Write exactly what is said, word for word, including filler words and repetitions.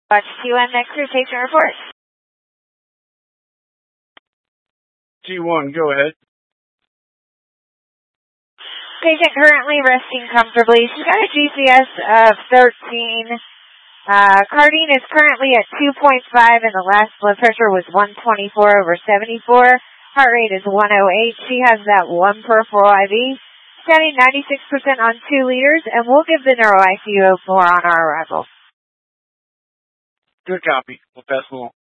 Watch T one next year, patient report. T one, go ahead. Patient currently resting comfortably. She's got a G C S of thirteen. Uh, Cardine is currently at two point five and the last blood pressure was one twenty-four over seventy-four. Heart rate is one oh eight. She has that one peripheral I V. Standing ninety-six percent on two liters, and we'll give the neuro I C U more on our arrival. Good copy. We'll pass along.